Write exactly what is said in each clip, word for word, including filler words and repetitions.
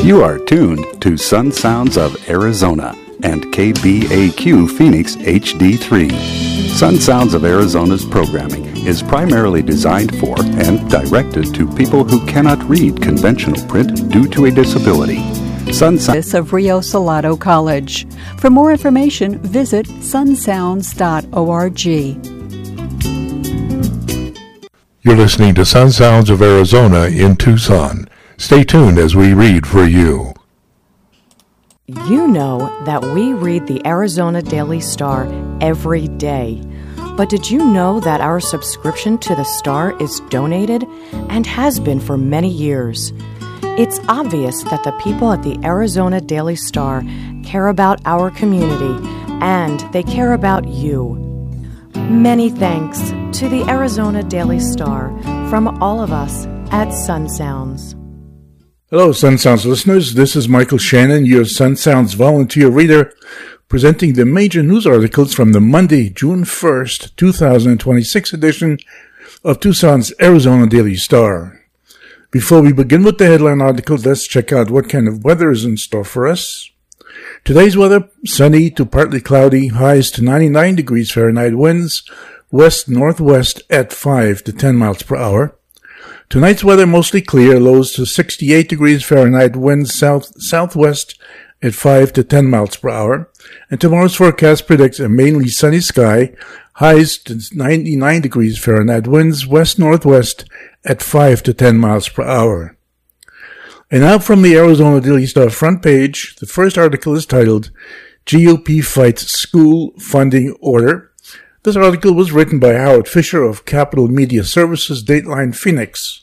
You are tuned to Sun Sounds of Arizona and K B A Q Phoenix H D three. Sun Sounds of Arizona's programming is primarily designed for and directed to people who cannot read conventional print due to a disability. Sun Sounds of Rio Salado College. For more information, visit sun sounds dot org. You're listening to Sun Sounds of Arizona in Tucson. Stay tuned as we read for you. You know that we read the Arizona Daily Star every day. But did you know that our subscription to the Star is donated and has been for many years? It's obvious that the people at the Arizona Daily Star care about our community and they care about you. Many thanks to the Arizona Daily Star from all of us at Sun Sounds. Hello, Sun Sounds listeners. This is Michael Shannon, your Sun Sounds volunteer reader, presenting the major news articles from the Monday, June first, twenty twenty-six edition of Tucson's Arizona Daily Star. Before we begin with the headline articles, let's check out what kind of weather is in store for us. Today's weather, sunny to partly cloudy, highs to ninety-nine degrees Fahrenheit, winds west-northwest at five to ten miles per hour. Tonight's weather mostly clear, lows to sixty-eight degrees Fahrenheit, winds south-southwest at five to ten miles per hour. And tomorrow's forecast predicts a mainly sunny sky, highs to ninety-nine degrees Fahrenheit, winds west-northwest at five to ten miles per hour. And now from the Arizona Daily Star front page, the first article is titled, G O P Fights School Funding Order. This article was written by Howard Fisher of Capital Media Services, Dateline Phoenix.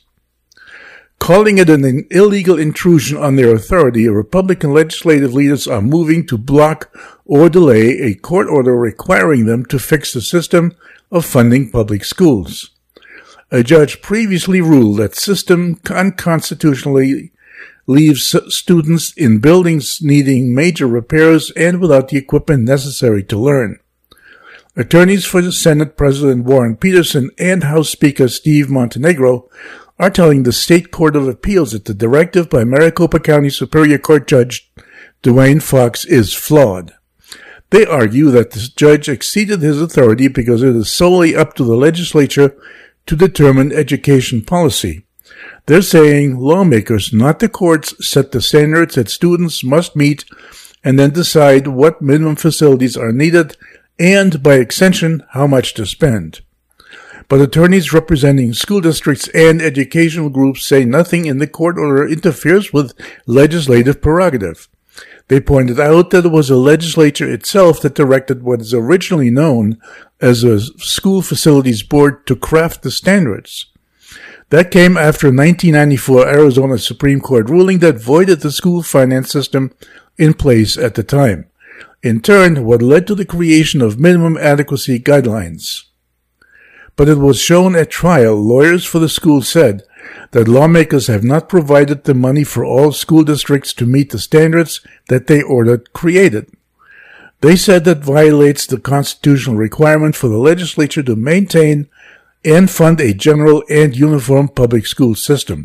Calling it an illegal intrusion on their authority, Republican legislative leaders are moving to block or delay a court order requiring them to fix the system of funding public schools. A judge previously ruled that system unconstitutionally leaves students in buildings needing major repairs and without the equipment necessary to learn. Attorneys for the Senate President Warren Peterson and House Speaker Steve Montenegro are telling the State Court of Appeals that the directive by Maricopa County Superior Court Judge Dwayne Fox is flawed. They argue that the judge exceeded his authority because it is solely up to the legislature to determine education policy. They're saying lawmakers, not the courts, set the standards that students must meet and then decide what minimum facilities are needed and, by extension, how much to spend. But attorneys representing school districts and educational groups say nothing in the court order interferes with legislative prerogative. They pointed out that it was the legislature itself that directed what is originally known as a school facilities board to craft the standards. That came after a nineteen ninety-four Arizona Supreme Court ruling that voided the school finance system in place at the time. In turn, what led to the creation of minimum adequacy guidelines. But it was shown at trial, lawyers for the school said that lawmakers have not provided the money for all school districts to meet the standards that they ordered created. They said that violates the constitutional requirement for the legislature to maintain and fund a general and uniform public school system.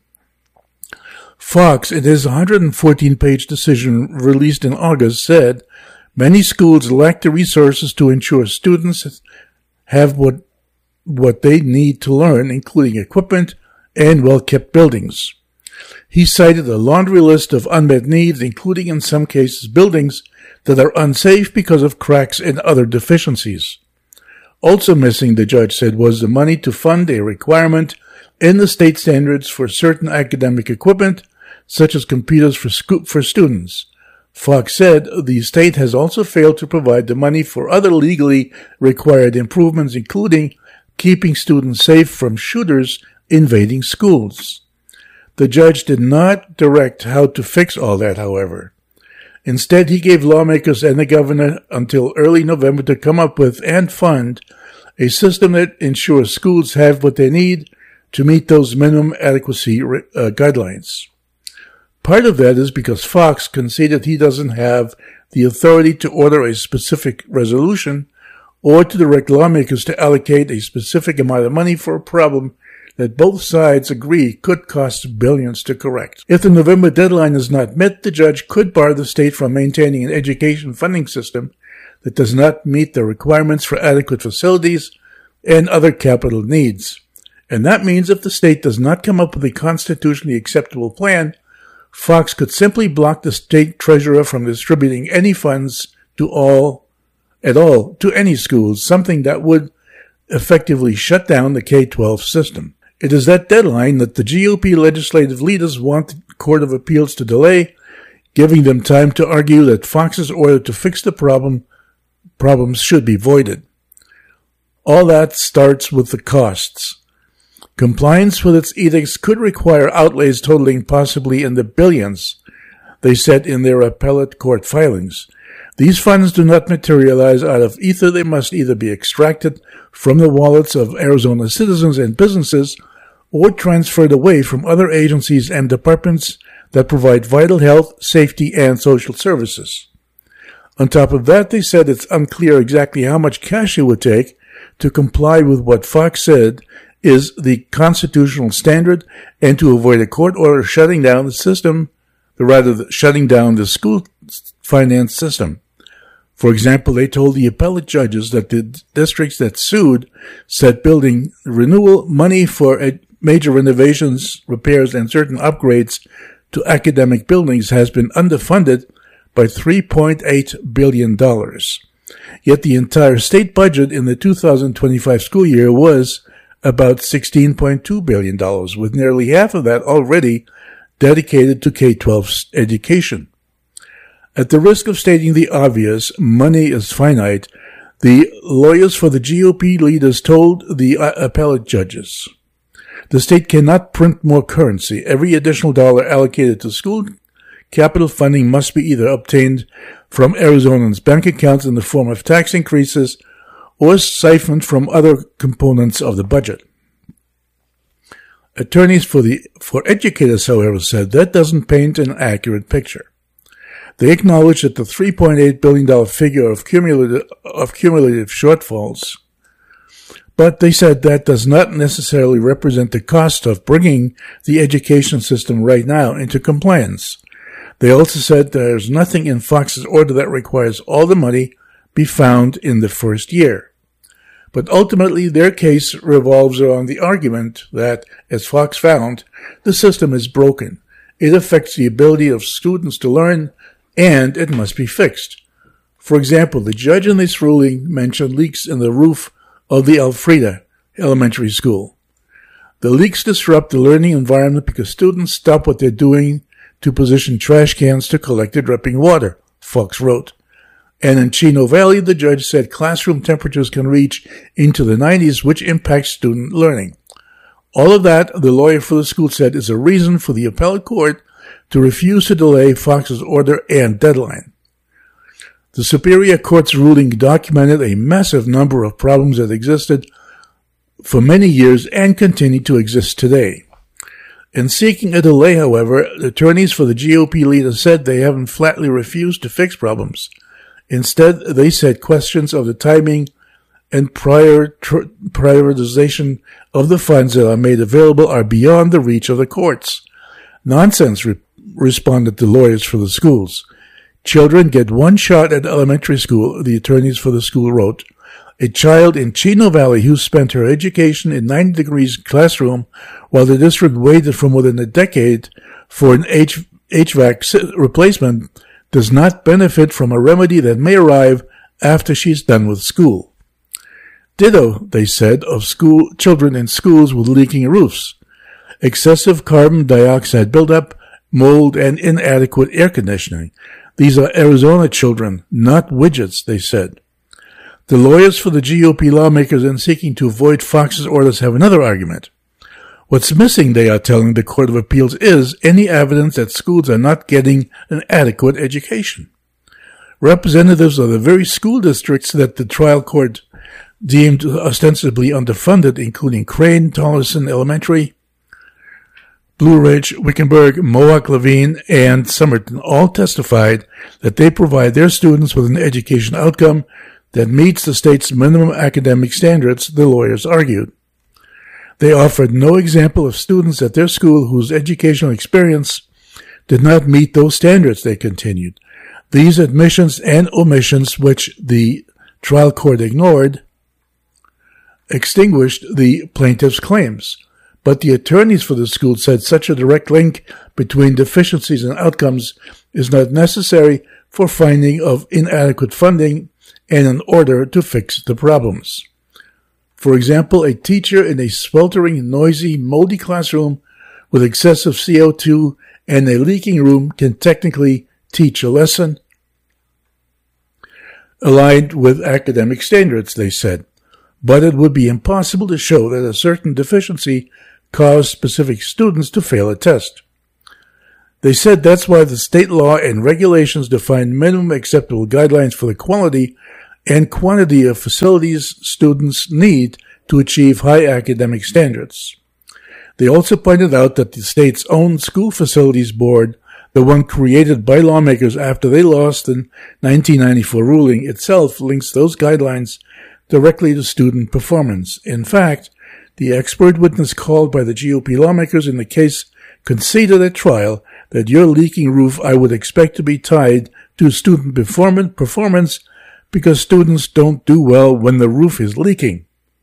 Fox, in his one hundred fourteen page decision released in August, said many schools lack the resources to ensure students have what what they need to learn, including equipment and well-kept buildings. He cited a laundry list of unmet needs, including in some cases buildings that are unsafe because of cracks and other deficiencies. Also missing, the judge said, was the money to fund a requirement in the state standards for certain academic equipment, such as computers for sco- for students. Fox said the state has also failed to provide the money for other legally required improvements, including keeping students safe from shooters invading schools. The judge did not direct how to fix all that, however. Instead, he gave lawmakers and the governor until early November to come up with and fund a system that ensures schools have what they need to meet those minimum adequacy uh, guidelines. Part of that is because Fox conceded he doesn't have the authority to order a specific resolution or to direct lawmakers to allocate a specific amount of money for a problem that both sides agree could cost billions to correct. If the November deadline is not met, the judge could bar the state from maintaining an education funding system that does not meet the requirements for adequate facilities and other capital needs. And that means if the state does not come up with a constitutionally acceptable plan, Fox could simply block the state treasurer from distributing any funds to all, at all, to any schools, something that would effectively shut down the K twelve system. It is that deadline that the G O P legislative leaders want the Court of Appeals to delay, giving them time to argue that Fox's order to fix the problem problems should be voided. All that starts with the costs. Compliance with its edicts could require outlays totaling possibly in the billions, they said in their appellate court filings. These funds do not materialize out of ether. They must either be extracted from the wallets of Arizona citizens and businesses or transferred away from other agencies and departments that provide vital health, safety, and social services. On top of that, they said it's unclear exactly how much cash it would take to comply with what Fox said is the constitutional standard and to avoid a court order shutting down the system, or rather shutting down the school finance system. For example, they told the appellate judges that the districts that sued said building renewal money for major renovations, repairs, and certain upgrades to academic buildings has been underfunded by three point eight billion dollars. Yet the entire state budget in the two thousand twenty-five school year was about sixteen point two billion dollars, with nearly half of that already dedicated to K twelve education. At the risk of stating the obvious, money is finite, the lawyers for the G O P leaders told the appellate judges, the state cannot print more currency. Every additional dollar allocated to school capital funding must be either obtained from Arizonans' bank accounts in the form of tax increases or siphoned from other components of the budget. Attorneys for the for educators, however, said that doesn't paint an accurate picture. They acknowledged that the three point eight billion dollars figure of cumulative, of cumulative shortfalls, but they said that does not necessarily represent the cost of bringing the education system right now into compliance. They also said there's nothing in Fox's order that requires all the money be found in the first year. But ultimately, their case revolves around the argument that, as Fox found, the system is broken. It affects the ability of students to learn, and it must be fixed. For example, the judge in this ruling mentioned leaks in the roof of the Elfrida Elementary School. The leaks disrupt the learning environment because students stop what they're doing to position trash cans to collect the dripping water, Fox wrote. And in Chino Valley, the judge said classroom temperatures can reach into the nineties, which impacts student learning. All of that, the lawyer for the school said, is a reason for the appellate court to refuse to delay Fox's order and deadline. The Superior Court's ruling documented a massive number of problems that existed for many years and continue to exist today. In seeking a delay, however, attorneys for the G O P leaders said they haven't flatly refused to fix problems. Instead, they said questions of the timing and prior tr- prioritization of the funds that are made available are beyond the reach of the courts. Nonsense, re- responded the lawyers for the schools. Children get one shot at elementary school, the attorneys for the school wrote. A child in Chino Valley who spent her education in ninety degrees classroom while the district waited for more than a decade for an H- HVAC replacement does not benefit from a remedy that may arrive after she's done with school. Ditto, they said, of school children in schools with leaking roofs, excessive carbon dioxide buildup, mold, and inadequate air conditioning. These are Arizona children, not widgets, they said. The lawyers for the G O P lawmakers in seeking to avoid Fox's orders have another argument. What's missing, they are telling the Court of Appeals, is any evidence that schools are not getting an adequate education. Representatives of the very school districts that the trial court deemed ostensibly underfunded, including Crane, Tolleson Elementary, Blue Ridge, Wickenburg, Mohawk Levine, and Somerton, all testified that they provide their students with an education outcome that meets the state's minimum academic standards, the lawyers argued. They offered no example of students at their school whose educational experience did not meet those standards, they continued. These admissions and omissions, which the trial court ignored, extinguished the plaintiff's claims. But the attorneys for the school said such a direct link between deficiencies and outcomes is not necessary for finding of inadequate funding and in order to fix the problems. For example, a teacher in a sweltering, noisy, moldy classroom with excessive C O two and a leaking room can technically teach a lesson aligned with academic standards, they said, but it would be impossible to show that a certain deficiency caused specific students to fail a test. They said that's why the state law and regulations define minimum acceptable guidelines for the quality and quantity of facilities students need to achieve high academic standards. They also pointed out that the state's own school facilities board, the one created by lawmakers after they lost the nineteen ninety-four ruling, itself links those guidelines directly to student performance. In fact, the expert witness called by the G O P lawmakers in the case conceded at trial that your leaking roof I would expect to be tied to student performance because students don't do well when the roof is leaking.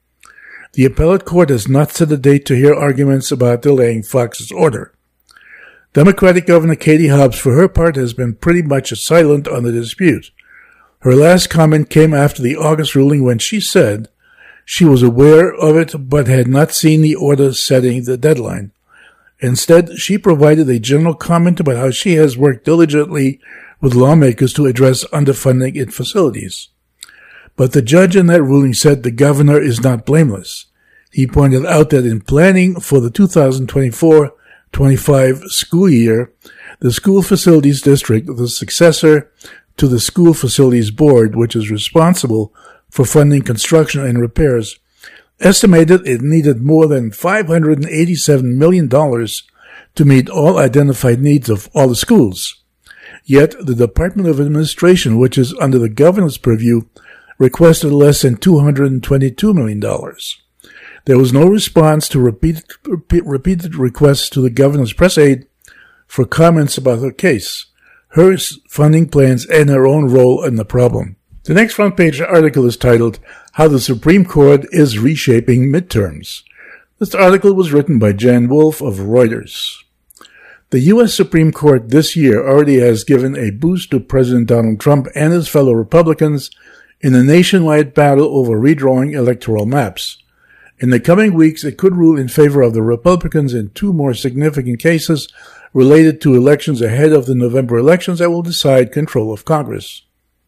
The appellate court has not set a date to hear arguments about delaying Fox's order. Democratic Governor Katie Hobbs, for her part, has been pretty much silent on the dispute. Her last comment came after the August ruling when she said she was aware of it but had not seen the order setting the deadline. Instead, she provided a general comment about how she has worked diligently with lawmakers to address underfunding in facilities. But the judge in that ruling said the governor is not blameless. He pointed out that in planning for the two thousand twenty-four twenty-five school year, the School Facilities District, the successor to the School Facilities Board, which is responsible for funding construction and repairs, estimated it needed more than five hundred eighty-seven million dollars to meet all identified needs of all the schools. Yet the Department of Administration, which is under the governor's purview, requested less than two hundred twenty-two million dollars. There was no response to repeated, repeated requests to the governor's press aide for comments about her case, her funding plans, and her own role in the problem. The next front page article is titled, How the Supreme Court is Reshaping Midterms. This article was written by Jan Wolf of Reuters. The U S Supreme Court this year already has given a boost to President Donald Trump and his fellow Republicans in a nationwide battle over redrawing electoral maps. In the coming weeks, it could rule in favor of the Republicans in two more significant cases related to elections ahead of the November elections that will decide control of Congress.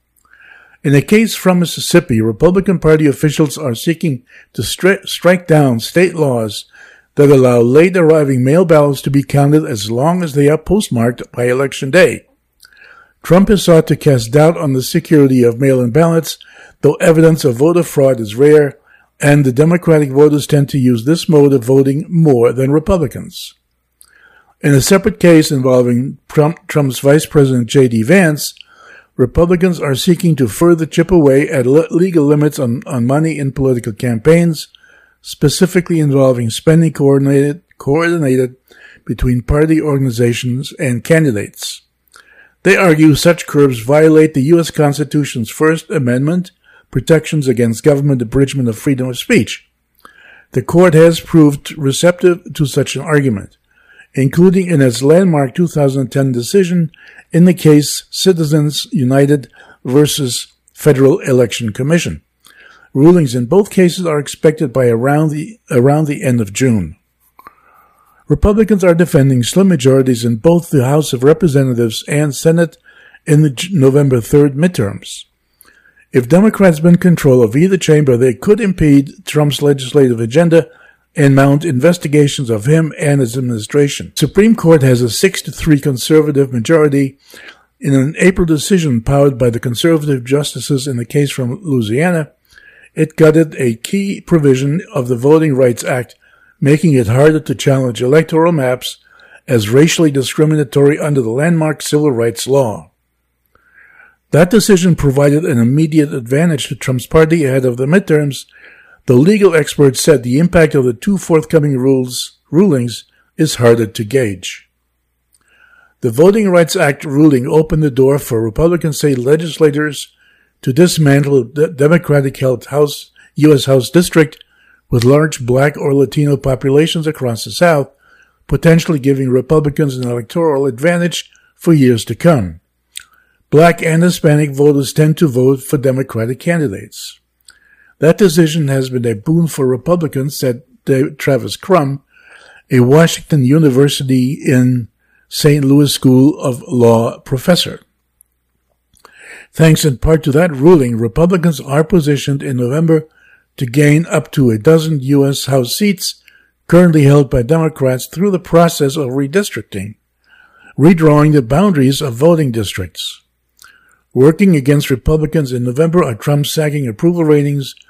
In a case from Mississippi, Republican Party officials are seeking to stri- strike down state laws that allow late-arriving mail ballots to be counted as long as they are postmarked by Election Day. Trump has sought to cast doubt on the security of mail-in ballots, though evidence of voter fraud is rare, and the Democratic voters tend to use this mode of voting more than Republicans. In a separate case involving Trump, Trump's Vice President J D Vance, Republicans are seeking to further chip away at le- legal limits on, on money in political campaigns, specifically involving spending coordinated, coordinated between party organizations and candidates. They argue such curbs violate the U S Constitution's First Amendment, protections against government abridgment of freedom of speech. The court has proved receptive to such an argument, including in its landmark two thousand ten decision in the case Citizens United versus Federal Election Commission. Rulings in both cases are expected by around the, around the end of June. Republicans are defending slim majorities in both the House of Representatives and Senate in the November third midterms. If Democrats win control of either chamber, they could impede Trump's legislative agenda and mount investigations of him and his administration. The Supreme Court has a six to three conservative majority. In an April decision powered by the conservative justices in the case from Louisiana, it gutted a key provision of the Voting Rights Act, making it harder to challenge electoral maps as racially discriminatory under the landmark civil rights law. That decision provided an immediate advantage to Trump's party ahead of the midterms, The legal experts said the impact of the two forthcoming rules rulings is harder to gauge. The Voting Rights Act ruling opened the door for Republican state legislators to dismantle the Democratic-held House, U S House district with large black or Latino populations across the South, potentially giving Republicans an electoral advantage for years to come. Black and Hispanic voters tend to vote for Democratic candidates. That decision has been a boon for Republicans, said Travis Crum, a Washington University in Saint Louis School of Law professor. Thanks in part to that ruling, Republicans are positioned in November to gain up to a dozen U S House seats currently held by Democrats through the process of redistricting, redrawing the boundaries of voting districts. Working against Republicans in November are Trump's sagging approval ratings,